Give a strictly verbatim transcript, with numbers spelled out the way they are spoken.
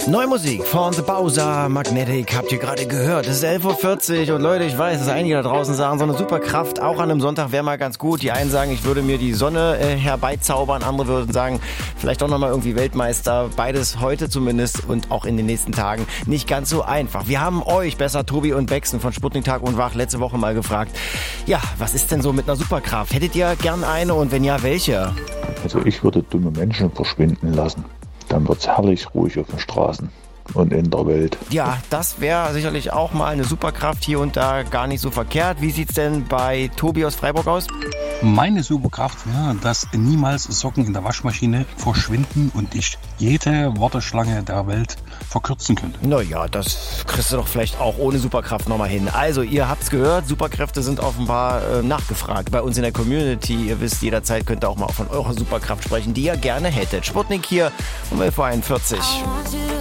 Neue Musik von The Bowser, Magnetic, habt ihr gerade gehört. Es ist elf Uhr vierzig und Leute, ich weiß, dass einige da draußen sagen, so eine Superkraft auch an einem Sonntag wäre mal ganz gut. Die einen sagen, ich würde mir die Sonne äh, herbeizaubern, andere würden sagen, vielleicht auch nochmal irgendwie Weltmeister. Beides heute zumindest und auch in den nächsten Tagen nicht ganz so einfach. Wir haben euch, besser Tobi und Bexen von Sputnik Tag und Wach, letzte Woche mal gefragt, ja, was ist denn so mit einer Superkraft? Hättet ihr gern eine und wenn ja, welche? Also ich würde dumme Menschen verschwinden lassen. Dann wird's herrlich ruhig auf den Straßen und in der Welt. Ja, das wäre sicherlich auch mal eine Superkraft hier und da gar nicht so verkehrt. Wie sieht's denn bei Tobi aus Freiburg aus? Meine Superkraft, ja, dass niemals Socken in der Waschmaschine verschwinden und ich jede Warteschlange der Welt verkürzen könnte. Naja, das kriegst du doch vielleicht auch ohne Superkraft nochmal hin. Also, ihr habt's gehört, Superkräfte sind offenbar äh, nachgefragt bei uns in der Community. Ihr wisst, jederzeit könnt ihr auch mal von eurer Superkraft sprechen, die ihr gerne hättet. Sputnik hier um elf Uhr einundvierzig.